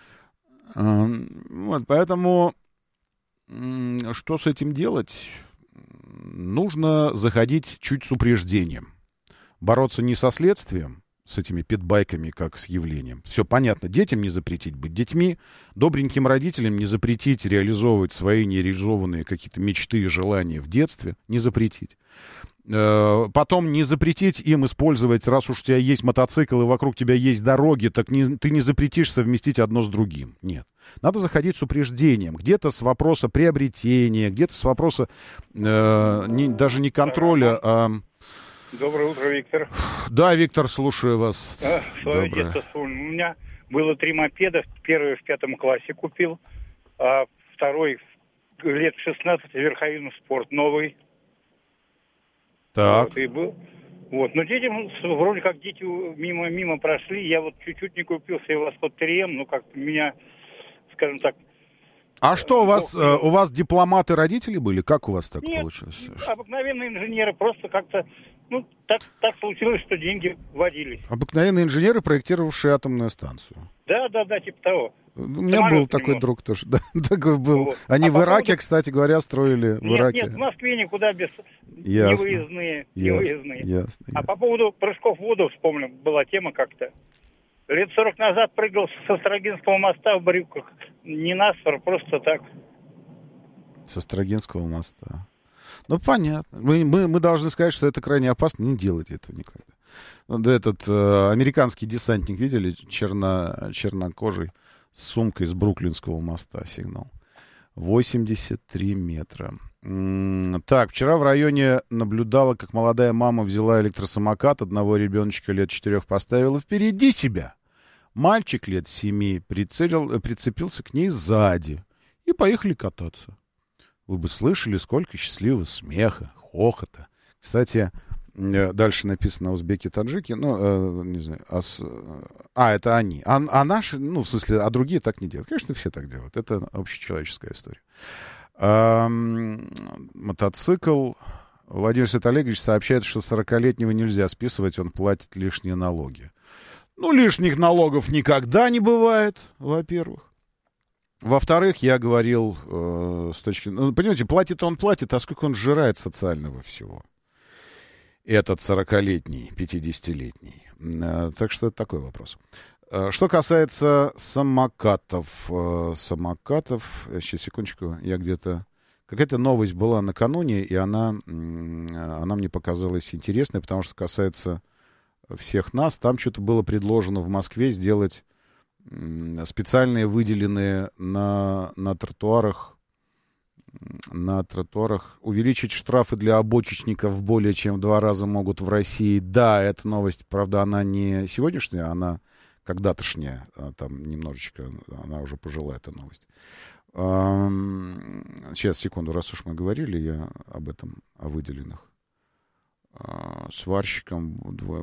Вот, поэтому что с этим делать? Нужно заходить чуть с упреждением. Бороться не со следствием, с этими питбайками, как с явлением. Все понятно. Детям не запретить быть детьми, добреньким родителям не запретить реализовывать свои нереализованные какие-то мечты и желания в детстве. Не запретить. Потом не запретить им использовать, раз уж у тебя есть мотоцикл и вокруг тебя есть дороги, так ты не запретишь совместить одно с другим. Нет. Надо заходить с упреждением. Где-то с вопроса приобретения, где-то с вопроса даже не контроля, а... Доброе утро, Виктор. Да, Виктор, слушаю вас. Свое детство вспомнил. У меня было 3 мопеда. Первый в 5 классе купил, а второй лет 16 верховину спорт новый. Так. Вот, и был. Вот. Но детям, вроде как дети мимо прошли. Я вот чуть-чуть не купил себе Восход 3М, но как-то меня, скажем так... А что, у вас дипломаты родители были? Как у вас так получилось? Нет, обыкновенные инженеры, просто как-то, так случилось, что деньги вводились. Обыкновенные инженеры, проектировавшие атомную станцию. Да, типа того. У меня был такой друг тоже. Да, такой был. Вот. Они в Ираке, кстати говоря, строили в Ираке. Нет, в Москве никуда без невыездные. Ясно. А по поводу прыжков в воду, вспомнил, была тема как-то. Лет 40 назад прыгал со Строгинского моста в брюках. Не насфор, просто так. Со Строгинского моста. Ну, понятно. Мы должны сказать, что это крайне опасно. Не делайте этого никогда. Этот американский десантник, видели? Чернокожий с сумкой с Бруклинского моста сигнал. 83 метра. Так, вчера в районе наблюдала, как молодая мама взяла электросамокат, одного ребеночка лет 4 поставила впереди себя. Мальчик лет 7 прицепился к ней сзади. И поехали кататься. Вы бы слышали, сколько счастливого смеха, хохота. Кстати, дальше написано узбеки-таджики. Не знаю. Это они. А наши, в смысле, а другие так не делают. Конечно, все так делают. Это общечеловеческая история. Мотоцикл. Владимир Олегович сообщает, что 40-летнего нельзя списывать, он платит лишние налоги. Лишних налогов никогда не бывает, во-первых. Во-вторых, я говорил с точки... Ну, понимаете, платит он платит, а сколько он сжирает социального всего? Этот 40-летний, 50-летний. Так что это такой вопрос. Что касается самокатов. Сейчас, секундочку, я где-то... Какая-то новость была накануне, и она мне показалась интересной, потому что касается всех нас. Там что-то было предложено в Москве сделать специальные выделенные на тротуарах, увеличить штрафы для обочечников более чем в 2 раза могут в России. Да, эта новость, правда, она не сегодняшняя, она когда-тошняя, там немножечко, она уже пожилая, эта новость. Сейчас, секунду, раз уж мы говорили, я об этом, о выделенных. Сварщикам